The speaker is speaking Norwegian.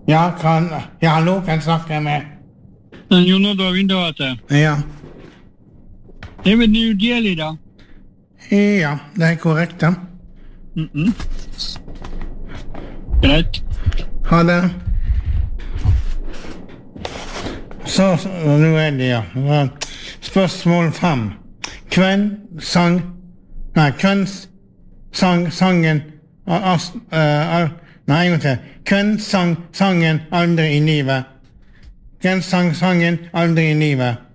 Ja, hallo, kan jeg snakke med? Jon Oddvar Wintervater. Ja. Det er vel New Delhi, da? Ja, det er korrekt, da. Greit. Ha det. Så, nå er det, ja. Spørsmål 5. Hvem sang sangen Nei, en gang til. Hvem sang sangen Aldri i livet? Hvem sang sangen Aldri i livet?